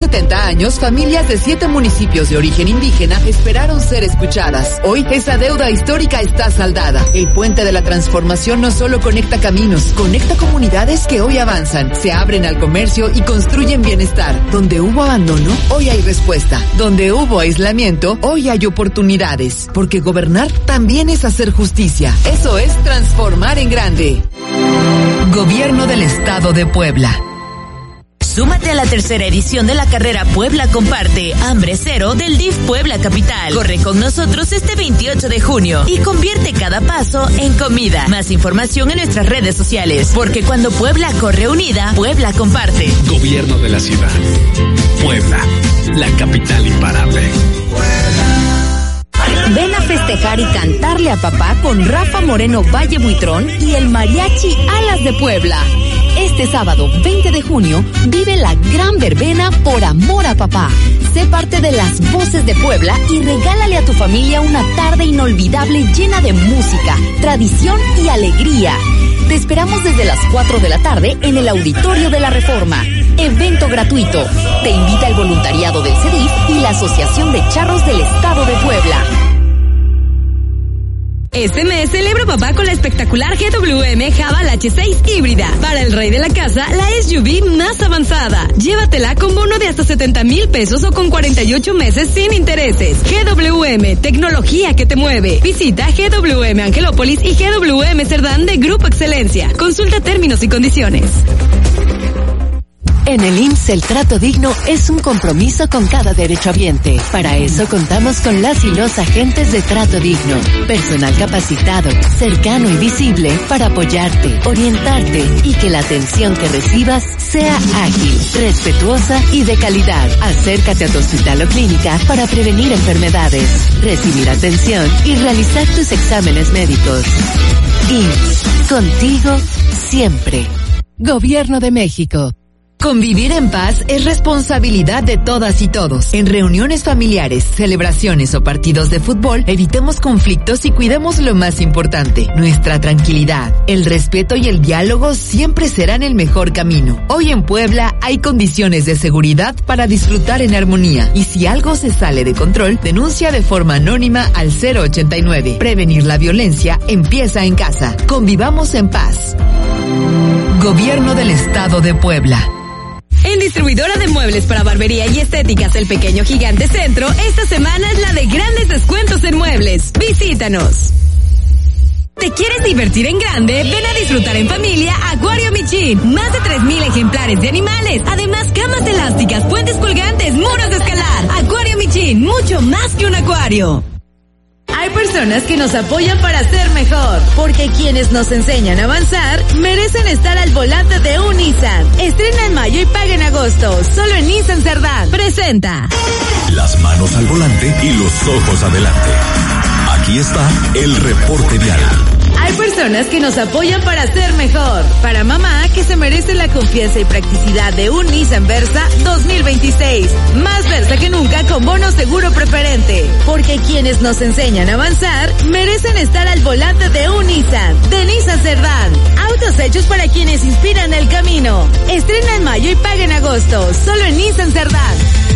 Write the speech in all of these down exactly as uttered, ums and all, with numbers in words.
setenta años, familias de siete municipios de origen indígena esperaron ser escuchadas. Hoy esa deuda histórica está saldada. El puente de la transformación no solo conecta caminos, conecta comunidades que hoy avanzan, se abren al comercio y construyen bienestar. Donde hubo abandono, hoy hay respuesta. Donde hubo aislamiento, hoy hay oportunidades. Porque gobernar también es hacer justicia. Eso es transformar en grande. Gobierno del Estado de Puebla. Súmate a la tercera edición de la carrera Puebla Comparte, Hambre Cero del D I F Puebla Capital. Corre con nosotros este veintiocho de junio y convierte cada paso en comida. Más información en nuestras redes sociales, porque cuando Puebla corre unida, Puebla comparte. Gobierno de la ciudad. Puebla, la capital imparable. Ven a festejar y cantarle a papá con Rafa Moreno Valle Buitrón y el Mariachi Alas de Puebla. Este sábado veinte de junio vive la gran verbena Por Amor a Papá. Sé parte de las voces de Puebla y regálale a tu familia una tarde inolvidable llena de música, tradición y alegría. Te esperamos desde las cuatro de la tarde en el Auditorio de la Reforma. Evento gratuito. Te invita el voluntariado del C E D I F y la Asociación de Charros del Estado de Puebla. Este mes celebra papá con la espectacular G W M Haval H seis híbrida. Para el rey de la casa, la S U V más avanzada. Llévatela con bono de hasta setenta mil pesos o con cuarenta y ocho meses sin intereses. G W M, tecnología que te mueve. Visita G W M Angelópolis y G W M Cerdán de Grupo Excelencia. Consulta términos y condiciones. En el I M S S el trato digno es un compromiso con cada derechohabiente. Para eso contamos con las y los agentes de trato digno. Personal capacitado, cercano y visible para apoyarte, orientarte y que la atención que recibas sea ágil, respetuosa y de calidad. Acércate a tu hospital o clínica para prevenir enfermedades, recibir atención y realizar tus exámenes médicos. I M S S, contigo siempre. Gobierno de México. Convivir en paz es responsabilidad de todas y todos. En reuniones familiares, celebraciones o partidos de fútbol, evitemos conflictos y cuidemos lo más importante, nuestra tranquilidad. El respeto y el diálogo siempre serán el mejor camino. Hoy en Puebla hay condiciones de seguridad para disfrutar en armonía. Y si algo se sale de control, denuncia de forma anónima al cero ochenta y nueve. Prevenir la violencia empieza en casa. Convivamos en paz. Gobierno del Estado de Puebla. En distribuidora de muebles para barbería y estéticas El Pequeño Gigante Centro, esta semana es la de grandes descuentos en muebles. Visítanos. ¿Te quieres divertir en grande? Ven a disfrutar en familia Acuario Michin. Más de tres mil ejemplares de animales. Además, camas elásticas, puentes colgantes, muros de escalar. Acuario Michin, mucho más que un acuario. Hay personas que nos apoyan para ser mejor, porque quienes nos enseñan a avanzar merecen estar al volante de un Nissan. Estrena en mayo y paga en agosto, solo en Nissan Cerdán. Presenta. Las manos al volante y los ojos adelante. Aquí está el reporte vial. Hay personas que nos apoyan para ser mejor. Para mamá, que se merece la confianza y practicidad de un Nissan Versa dos mil veintiséis. Más Versa que nunca con bono seguro preferente. Porque quienes nos enseñan a avanzar merecen estar al volante de un Nissan. De Nissan Cerdán. Autos hechos para quienes inspiran el camino. Estrena en mayo y paga en agosto. Solo en Nissan Cerdán.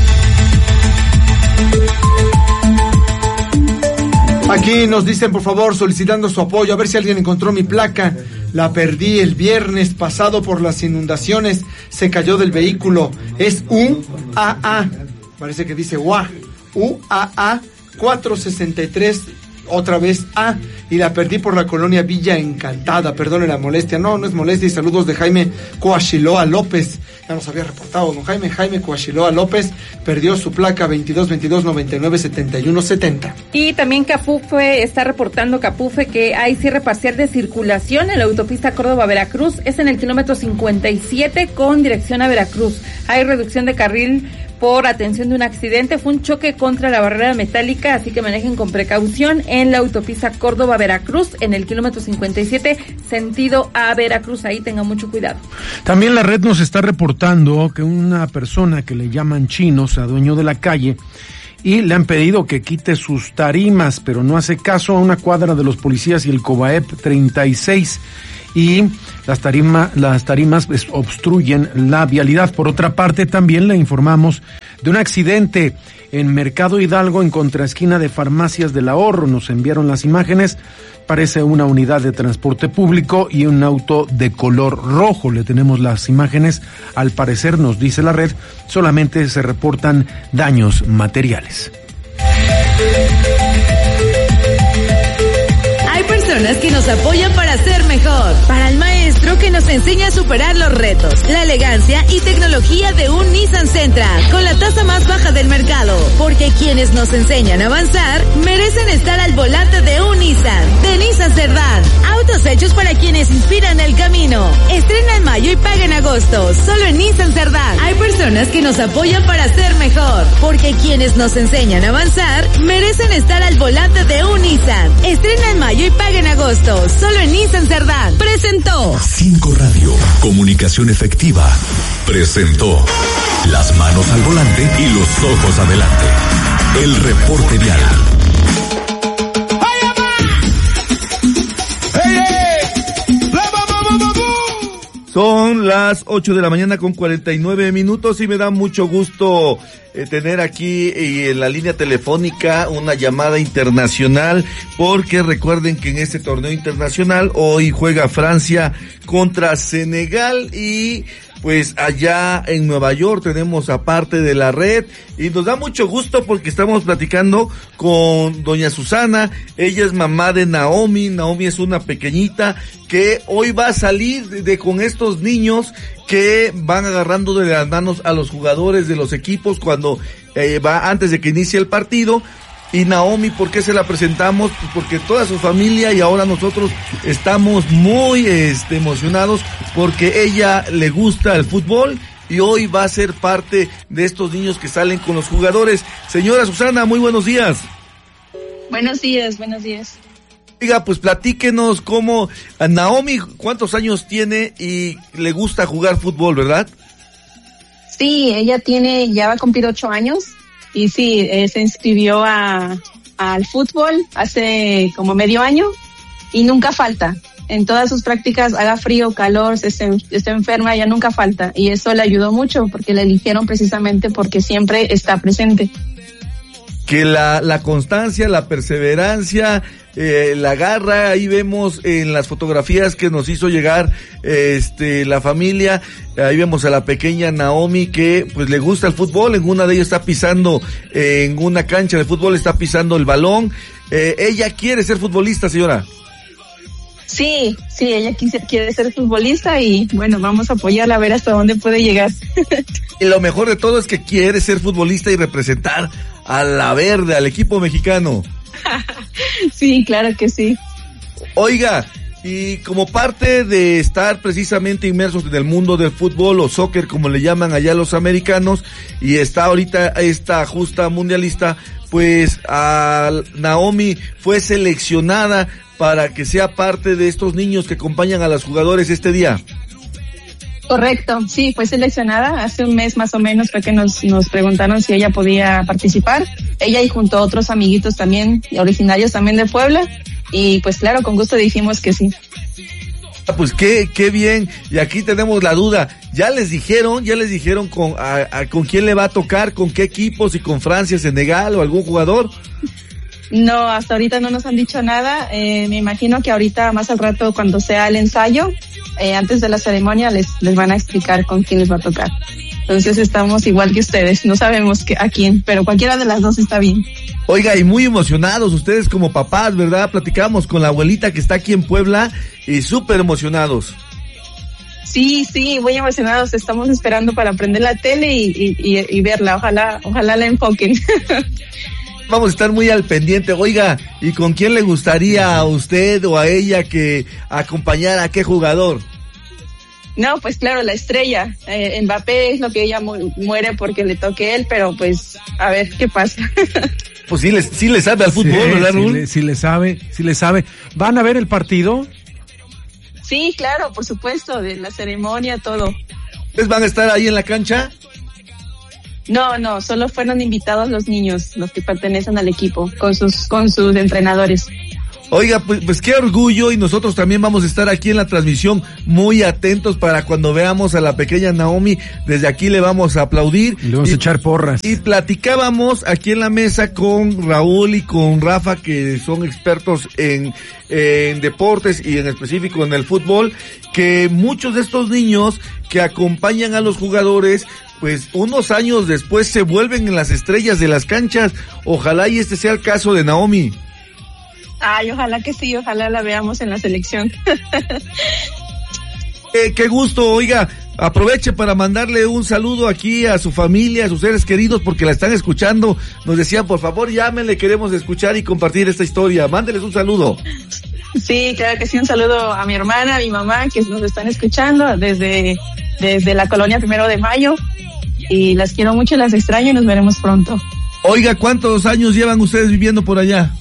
Aquí nos dicen, por favor, solicitando su apoyo, a ver si alguien encontró mi placa. La perdí el viernes pasado por las inundaciones, se cayó del vehículo. Es U A A, parece que dice U A, U A A cuatrocientos sesenta y tres, otra vez A, y la perdí por la colonia Villa Encantada. Perdone la molestia. No, no es molestia. Y saludos de Jaime Coachiloa López. Ya nos había reportado, don Jaime. Jaime Coachiloa López perdió su placa veintidós veintidós noventa y nueve setenta y uno setenta. Y también Capufe está reportando, Capufe, que hay cierre parcial de circulación en la autopista Córdoba-Veracruz. Es en el kilómetro cincuenta y siete con dirección a Veracruz. Hay reducción de carril por atención de un accidente. Fue un choque contra la barrera metálica, así que manejen con precaución en la autopista Córdoba-Veracruz, en el kilómetro cincuenta y siete, sentido a Veracruz. Ahí tengan mucho cuidado. También la red nos está reportando que una persona que le llaman Chino se adueñó de la calle y le han pedido que quite sus tarimas, pero no hace caso. A una cuadra de los policías y el Cobaep treinta y seis. Y las, tarima, las tarimas pues, obstruyen la vialidad. Por otra parte, también le informamos de un accidente en Mercado Hidalgo en contraesquina de Farmacias del Ahorro. Nos enviaron las imágenes. Parece una unidad de transporte público y un auto de color rojo. Le tenemos las imágenes. Al parecer, nos dice la red, solamente se reportan daños materiales. Hay personas que nos apoyan para ser mejor. Para el maestro que nos enseña a superar los retos. La elegancia y tecnología de un Nissan Sentra, con la tasa más baja del mercado. Porque quienes nos enseñan a avanzar, merecen estar al volante de un Nissan. De Nissan Cerdán. Autos hechos para quienes inspiran el camino. Estrena en mayo y paga en agosto. Solo en Nissan Cerdán. Hay personas que nos apoyan para ser mejor. Porque quienes nos enseñan a avanzar, merecen estar al volante de un Nissan. Estrena en mayo y paga en agosto. Solo en Nissan Cerdán. Presentó cinco Radio, comunicación efectiva. Presentó las manos al volante y los ojos adelante. El reporte vial. Son las ocho de la mañana con cuarenta y nueve minutos y me da mucho gusto eh, tener aquí eh, en la línea telefónica una llamada internacional, porque recuerden que en este torneo internacional hoy juega Francia contra Senegal y pues allá en Nueva York tenemos a parte de la red y nos da mucho gusto porque estamos platicando con doña Susana. Ella es mamá de Naomi. Naomi es una pequeñita que hoy va a salir de, de con estos niños que van agarrando de las manos a los jugadores de los equipos cuando eh, va antes de que inicie el partido. Y Naomi, ¿por qué se la presentamos? Pues porque toda su familia y ahora nosotros estamos muy este, emocionados porque ella le gusta el fútbol y hoy va a ser parte de estos niños que salen con los jugadores. Señora Susana, muy buenos días. Buenos días, buenos días. Oiga, pues platíquenos cómo Naomi, ¿cuántos años tiene y le gusta jugar fútbol, verdad? Sí, ella tiene, ya va a cumplir ocho años. Y sí, eh, se inscribió a al fútbol hace como medio año y nunca falta. En todas sus prácticas, haga frío, calor, se esté, esté enferma, ella nunca falta. Y eso le ayudó mucho porque la eligieron precisamente porque siempre está presente. Que la, la constancia, la perseverancia, eh, la garra, ahí vemos en las fotografías que nos hizo llegar este la familia, ahí vemos a la pequeña Naomi que pues le gusta el fútbol, en una de ellas está pisando, eh, en una cancha de fútbol está pisando el balón, eh, ella quiere ser futbolista, señora. Sí, sí, ella quiere, quiere ser futbolista y bueno, vamos a apoyarla a ver hasta dónde puede llegar. Y lo mejor de todo es que quiere ser futbolista y representar a la verde, al equipo mexicano. Sí, claro que sí. Oiga, y como parte de estar precisamente inmersos en el mundo del fútbol o soccer, como le llaman allá los americanos, y está ahorita esta justa mundialista, pues a Naomi fue seleccionada para que sea parte de estos niños que acompañan a los jugadores este día. Correcto, sí, fue seleccionada hace un mes más o menos, fue que nos, nos preguntaron si ella podía participar, ella y junto a otros amiguitos también, originarios también de Puebla, y pues claro, con gusto dijimos que sí. Pues qué, qué bien, y aquí tenemos la duda, ya les dijeron, ya les dijeron con, a, a, con quién le va a tocar, con qué equipos, si con Francia, Senegal o algún jugador. No, hasta ahorita no nos han dicho nada, eh, me imagino que ahorita más al rato cuando sea el ensayo, eh, antes de la ceremonia les, les van a explicar con quién les va a tocar. Entonces estamos igual que ustedes, no sabemos que, a quién, pero cualquiera de las dos está bien. Oiga, y muy emocionados ustedes como papás, ¿verdad? Platicamos con la abuelita que está aquí en Puebla y súper emocionados. Sí, sí, muy emocionados, estamos esperando para prender la tele y, y, y, y verla, ojalá, ojalá la enfoquen. Vamos a estar muy al pendiente. Oiga, ¿y con quién le gustaría a usted o a ella que acompañara a qué jugador? No, pues claro, la estrella. Eh, Mbappé es lo que ella mu- muere porque le toque él, pero pues a ver qué pasa. Pues sí le, sí le sabe al fútbol, sí, ¿verdad, Raúl? Sí le, sí le sabe, sí le sabe. ¿Van a ver el partido? Sí, claro, por supuesto, de la ceremonia, todo. ¿Ustedes van a estar ahí en la cancha? No, no, solo fueron invitados los niños, los que pertenecen al equipo, con sus con sus entrenadores. Oiga, pues, pues qué orgullo, y nosotros también vamos a estar aquí en la transmisión muy atentos para cuando veamos a la pequeña Naomi. Desde aquí le vamos a aplaudir. Le vamos y, a echar porras. Y platicábamos aquí en la mesa con Raúl y con Rafa, que son expertos en, en deportes y en específico en el fútbol, que muchos de estos niños que acompañan a los jugadores, pues unos años después se vuelven en las estrellas de las canchas. Ojalá y este sea el caso de Naomi. Ay, ojalá que sí, ojalá la veamos en la selección. eh, qué gusto, oiga, aproveche para mandarle un saludo aquí a su familia, a sus seres queridos, porque la están escuchando. Nos decían, por favor, llámenle, queremos escuchar y compartir esta historia. Mándeles un saludo. Sí, claro que sí, un saludo a mi hermana, a mi mamá, que nos están escuchando desde, desde la colonia Primero de Mayo, y las quiero mucho, las extraño y nos veremos pronto. Oiga, ¿cuántos años llevan ustedes viviendo por allá?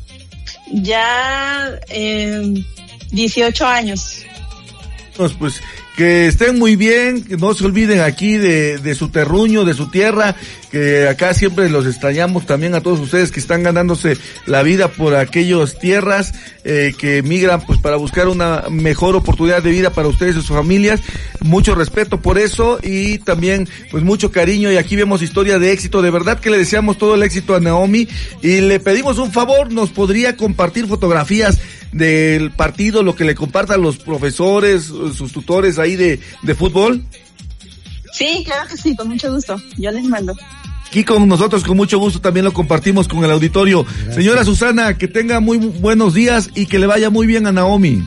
Ya eh, dieciocho años. Pues, pues que estén muy bien, que no se olviden aquí de, de su terruño, de su tierra, que acá siempre los extrañamos también a todos ustedes que están ganándose la vida por aquellas tierras, eh, que migran pues para buscar una mejor oportunidad de vida para ustedes y sus familias. Mucho respeto por eso y también pues mucho cariño, y aquí vemos historia de éxito. De verdad que le deseamos todo el éxito a Naomi y le pedimos un favor, ¿nos podría compartir fotografías del partido, lo que le compartan los profesores, sus tutores ahí de, de fútbol? Sí, claro que sí, con mucho gusto, yo les mando. Aquí con nosotros, con mucho gusto, también lo compartimos con el auditorio. Gracias. Señora Susana, que tenga muy buenos días y que le vaya muy bien a Naomi.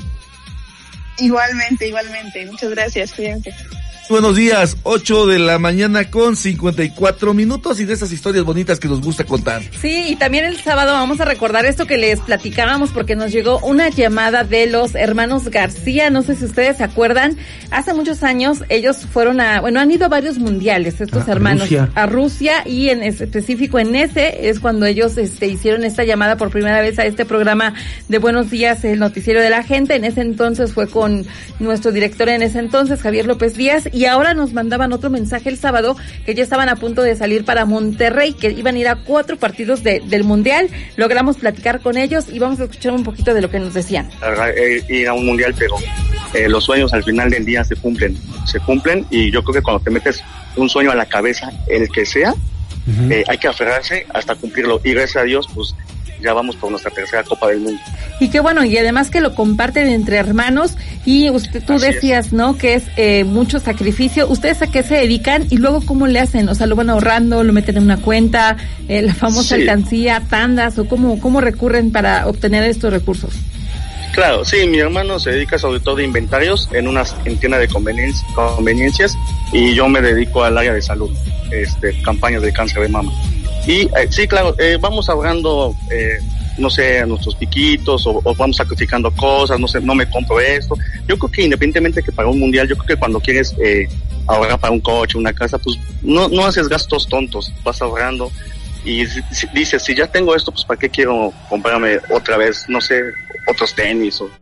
Igualmente, igualmente, muchas gracias, cuídense. Buenos días, ocho de la mañana con cincuenta y cuatro minutos, y de esas historias bonitas que nos gusta contar. Sí, y también el sábado vamos a recordar esto que les platicábamos, porque nos llegó una llamada de los hermanos García. No sé si ustedes se acuerdan, hace muchos años ellos fueron a, bueno, han ido a varios mundiales, estos a hermanos, Rusia. a Rusia, y en específico en ese es cuando ellos este hicieron esta llamada por primera vez a este programa de Buenos Días, el noticiero de la gente. En ese entonces fue con nuestro director en ese entonces, Javier López Díaz, y ahora nos mandaban otro mensaje el sábado que ya estaban a punto de salir para Monterrey, que iban a ir a cuatro partidos de, del Mundial. Logramos platicar con ellos y vamos a escuchar un poquito de lo que nos decían. Ir a un Mundial, pero eh, los sueños al final del día se cumplen, se cumplen, y yo creo que cuando te metes un sueño a la cabeza, el que sea, uh-huh. eh, hay que aferrarse hasta cumplirlo, y gracias a Dios, pues ya vamos por nuestra tercera Copa del Mundo. Y qué bueno, y además que lo comparten entre hermanos, y usted, tú Así decías, es. ¿no? Que es eh, mucho sacrificio. ¿Ustedes a qué se dedican y luego cómo le hacen? O sea, ¿lo van ahorrando, lo meten en una cuenta, eh, la famosa sí. alcancía, tandas, o cómo, cómo recurren para obtener estos recursos? Claro, sí, mi hermano se dedica sobre todo a inventarios en una en tienda de conveniencias, conveniencias, y yo me dedico al área de salud, este, campañas de cáncer de mama. Y eh, sí, claro, eh, vamos ahorrando, eh, no sé, nuestros piquitos, o, o vamos sacrificando cosas, no sé, no me compro esto. Yo creo que independientemente que para un mundial, yo creo que cuando quieres eh, ahorrar para un coche, una casa, pues no, no haces gastos tontos, vas ahorrando y si, si, dices, si ya tengo esto, pues ¿para qué quiero comprarme otra vez, no sé, otros tenis o...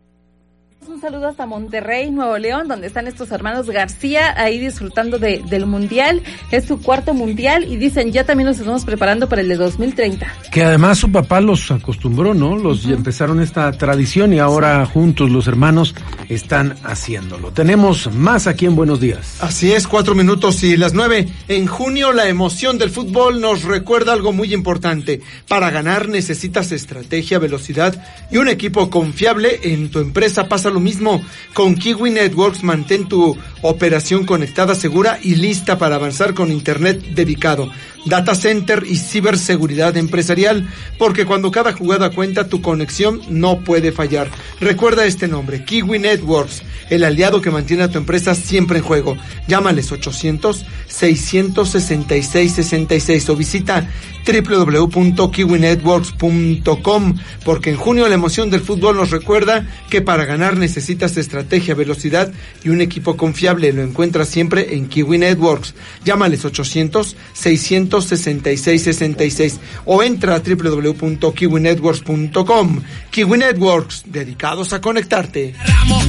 Un saludo hasta Monterrey, Nuevo León, donde están estos hermanos García ahí disfrutando de, del mundial. Es su cuarto mundial y dicen, ya también nos estamos preparando para el de dos mil treinta. Que además su papá los acostumbró, ¿no? Los uh-huh. empezaron esta tradición y ahora sí. juntos los hermanos están haciéndolo. Tenemos más aquí en Buenos Días. Así es, cuatro minutos y las nueve. En junio la emoción del fútbol nos recuerda algo muy importante. Para ganar necesitas estrategia, velocidad y un equipo confiable. En tu empresa pasa lo mismo. Con Kiwi Networks mantén tu operación conectada, segura y lista para avanzar con internet dedicado, data center y ciberseguridad empresarial, porque cuando cada jugada cuenta, tu conexión no puede fallar. Recuerda este nombre, Kiwi Networks, el aliado que mantiene a tu empresa siempre en juego. Llámales ochocientos, seiscientos sesenta y seis, sesenta y seis o visita doble u doble u doble u punto kiwi networks punto com, porque en junio la emoción del fútbol nos recuerda que para ganar necesitas estrategia, velocidad y un equipo confiable. Lo encuentras siempre en Kiwi Networks. Llámales ochocientos, seiscientos sesenta y seis, sesenta y seis o entra a doble u doble u doble u punto kiwi networks punto com. Kiwi Networks, dedicados a conectarte.